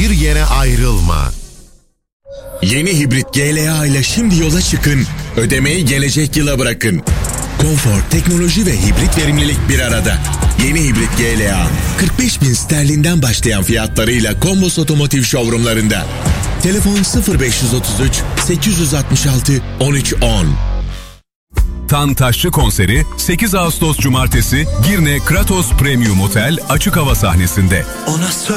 Bir yere ayrılma. Yeni hibrit GLA ile şimdi yola çıkın. Ödemeyi gelecek yıla bırakın. Konfor, teknoloji ve hibrit verimlilik bir arada. Yeni hibrit GLA 45.000 sterlinden başlayan fiyatlarıyla Kombos Otomotiv showroomlarında. Telefon 0533 866 1310. Taşçı konseri 8 Ağustos Cumartesi Girne Kratos Premium Otel açık hava sahnesinde. Ona